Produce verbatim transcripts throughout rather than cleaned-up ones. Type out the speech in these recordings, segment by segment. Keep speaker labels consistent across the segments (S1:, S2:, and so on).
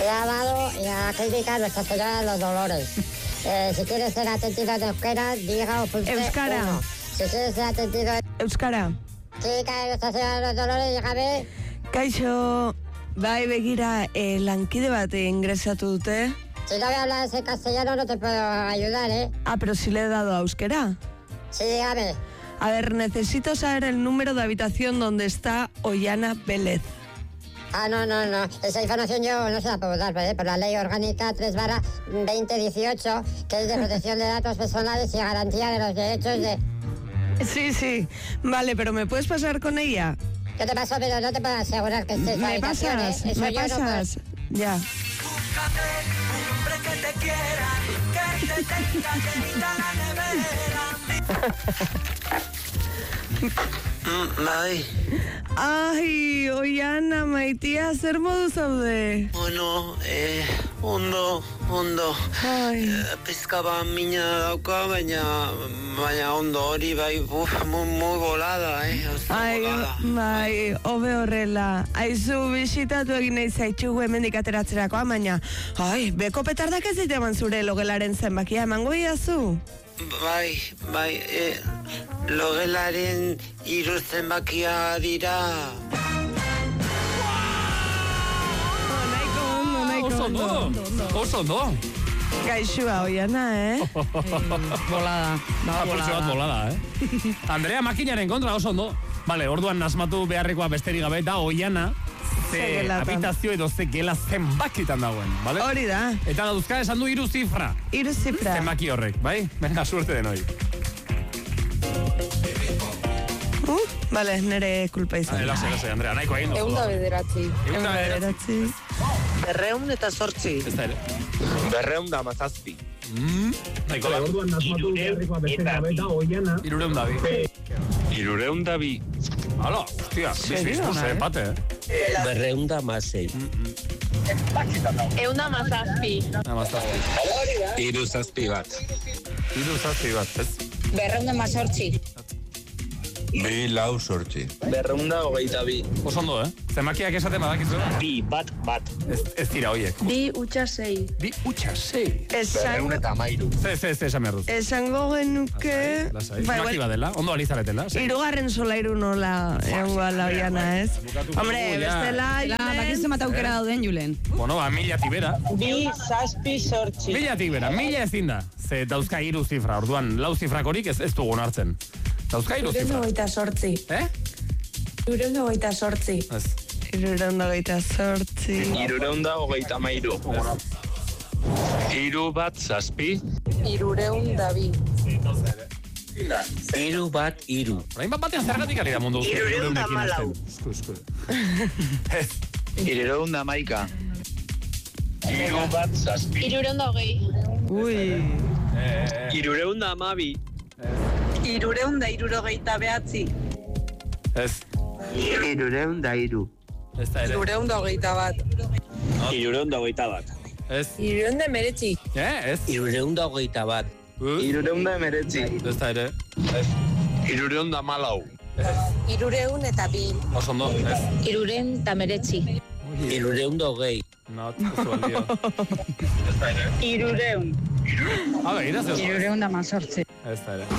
S1: He llamado y a criticar Nuestra Señora de los Dolores. Eh, si quieres ser atendido en euskera, diga o pulse
S2: Euskara.
S1: uno. Si quieres ser atendido en...
S2: Euskara.
S1: Clínica de Nuestra Señora de los Dolores, dígame.
S2: Kaixo, bai begira, eh, lankide bat ingresatu dute.
S1: Si no me hablas en castellano no te puedo ayudar, ¿eh?
S2: Ah, pero si le he dado a euskera.
S1: Sí, dígame.
S2: A ver, necesito saber el número de habitación donde está Ollana Vélez.
S1: Ah, no, no, no. Esa información yo no se la puedo dar, ¿eh? Por la ley orgánica tres barra veinte dieciocho, que es de protección de datos personales y garantía de los derechos de...
S2: Sí, sí. Vale, pero ¿me puedes pasar con ella?
S1: ¿Qué te pasó? Pero no te puedo asegurar que estés en la
S2: ¿Me
S1: habitación,
S2: pasas?
S1: ¿eh? Eso
S2: ¿Me
S1: yo no puedo...
S2: pasas? Ya.
S3: Búscate un hombre que te quiera, que te tenga llenita la nevera.
S4: Bai.
S2: Ai, Ollana, maitia, zer modu zaude?
S4: Bueno, eh, ondo, ondo.
S2: Ai.
S4: Eh, pizka bat mina dauka, baina, baina ondo hori bai, uf, muy, muy volada, eh? Oso
S2: Ai,
S4: volada.
S2: bai, hobe horrela. Aizu bisitatu egin nahi zaitxugu hemendik ateratzerakoa, baina, ai, beko petardak ez ditu eman zure logelaren zenbakia, emango iazu?
S4: Bai, bai, eh, logelaren hiru zenbakia dira.
S2: Nahiko ondo, nahiko
S5: Oso ondo, oso ondo.
S2: Gaixua, Ollana, eh?
S6: Bolada.
S5: Ba, poltsu bat bolada, eh? Andrea makinaren kontra oso ondo. Vale, orduan nasmatu beharrekoa besterik gabe da Ollana ze
S2: gelatan.
S5: habitazio edo ze gela zenbakitan dagoen, vale?
S2: Hori da,
S5: Eta Dauzka esan du hiru zifra.
S2: hiru zifra.
S5: Zenbaki horrek, bai? Venga, suerte denoi.
S2: Uh, vale, nere kulpa izan.
S5: Vale, lase, lase, Andrea, nahiko egin duzu.
S6: Eunda bederatzi.
S5: Egun da
S2: Bederatzi.
S4: Berreun eta sortzi.
S5: Ez da ere.
S7: Berreun da mazazpi.
S5: Mm, nahiko da.
S8: Orduan nasmatu beharrikoa beste gabe da Ollana.
S5: Irureun da bi.
S7: Irureun da bi.
S5: Hala, hostia, biz bizkuz, eh, pate, eh?
S4: Berreun da mazei.
S6: Eunda mazazpi.
S5: Namazazpi.
S7: Iru zazpi bat.
S5: Iru zazpi bat, ez?
S6: Berreunda mazortzi.
S7: Bi lau sortzi.
S4: Berreun da hogeita bi.
S5: Oso ondo, eh? Zemakiak esaten badakizu?
S7: Bi bat bat.
S5: Ez, ez dira hoiek.
S6: Bi utxa sei.
S5: Bi utxa, sei.
S2: Esan,
S7: eta mairu.
S5: Ze, ze, ze, esan behar dut.
S2: esango genuke...
S5: Lasai,
S2: Bai,
S5: lasai.
S2: igual,
S5: Dela, ondo alizaretela. sei.
S2: Hirugarren solairu nola egongo ala Ollana, ez?
S5: Bukatuko
S2: Hombre,
S5: dugu, ja.
S2: bestela...
S6: Bakizu mat aukera dauden, Julen.
S5: Bueno, ba, mila tibera.
S1: Bi, zazpi, sortzi.
S5: Mila tibera, mila ezin da. Ze dauzka hiru zifra, orduan lau zifrakorik ez, ez dugun hartzen. Dauzka hiru zifra.
S2: hogeita sortzi.
S5: Eh?
S2: Hirureun hogeita sortzi.
S5: Ez.
S2: Hirureun hogeita sortzi.
S7: Irureun da hogeita mairu. Iru bat zazpi.
S6: Irureun da bi.
S4: Hiru bat hiru.
S5: Orain bat batean zergatik ari da mundu.
S4: Hirureun da
S5: Hirureunekin
S4: hamalau.
S5: hasten. Esku, esku. Ez.
S7: Irureun da maika. Iru bat zazpi.
S6: Irureun da hogei.
S2: Ui.
S7: Irureun da amabi.
S6: Irureun da irurogeita behatzi.
S5: Ez.
S4: Hirureun da hiru.
S5: Ez da ere.
S6: Irureun da hogeita bat.
S7: Irureun da hogeita bat.
S5: Ez.
S6: Irureun da meretzi.
S5: Eh, ez.
S4: Hirureun da hogeita bat.
S7: Irureun da emeretzi.
S5: Ez da ere.
S7: Irureun da malau.
S6: Irureun eta bi.
S5: Oso ondo, ez.
S6: Irureun da meretzi.
S4: Hirureun da hogei.
S5: No, oso baldio.
S6: Irureun.
S5: A ver, ira zeu.
S6: Irureun da mazortzi.
S5: Ez da ere.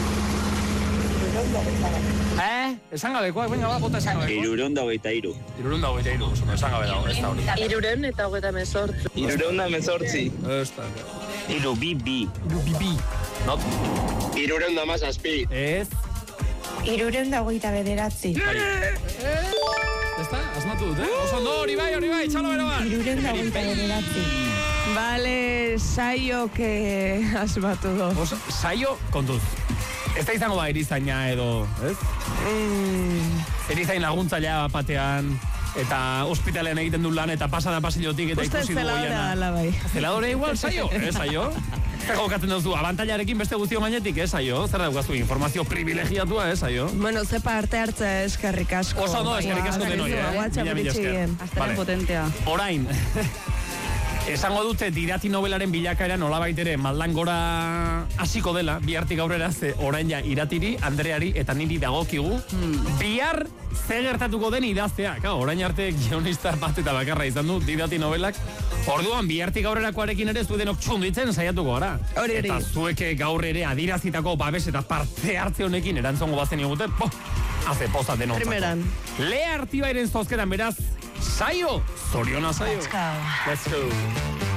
S5: Eh? Esan gabekoak, venga, ba, bota esan gabekoak.
S7: Irureun da hogeita iru.
S5: Irurun da hogeita iru, oso ondo, esan gabe dago, ez da hori.
S6: Irureun eta hogeita mezortzi.
S7: Irureun da mezortzi.
S5: Ez da ere.
S7: Iru bi bi.
S5: Iru bibi. Not.
S7: Irureun da mazazpi.
S5: Ez.
S2: Hirureun da hogeita bederatzi.
S5: Ez da, asmatu dut, eh? Oso ondo, hori bai, hori bai, txalo bero bat.
S2: Hirureun da hogeita bederatzi. Vale, saio que asmatu do.
S5: Oso, saio, kontuz. Ez da izango da erizaina edo, ez?
S2: Mm.
S5: Erizain laguntzailea batean, eta ospitalean egiten du lan, eta pasa da pasillotik, eta
S2: Uste
S5: ikusi du
S2: zeladora
S5: goiana.
S2: ala bai.
S5: Zeladore igual, saio? Ez, saio? Zer jokatzen duzu, abantailarekin beste guztio gainetik, ez, saio? Zer daukazu, informazio privilegiatua, ez, saio?
S2: Bueno, ze parte hartza eskerrik asko.
S5: Oso ondo, eskerrik asko denoi, eh?
S2: WhatsApp
S5: Mila, mila esker.
S2: bitxien.
S6: Aztaren
S5: Vale.
S6: potentea.
S5: Orain, Esango dute didati nobelaren bilakaera nolabait ere maldan gora hasiko dela, bihartik aurrera ze orain ja iratiri, Andreari eta niri dagokigu. Hmm. Bihar ze gertatuko den idaztea. Claro, orain arte guionista bat eta bakarra izan du didati nobelak. Orduan bihartik aurrerakoarekin ere zuedenok txunditzen saiatuko gara.
S2: Hori hori.
S5: Eta zuek gaur ere adirazitako babes eta parte hartze honekin erantzongo bazen iguten, po, haze poza denontzako.
S2: Primeran.
S5: Lea Artibairen zozketan beraz, saio, zoriona saio.
S2: Let's go.
S5: Let's go.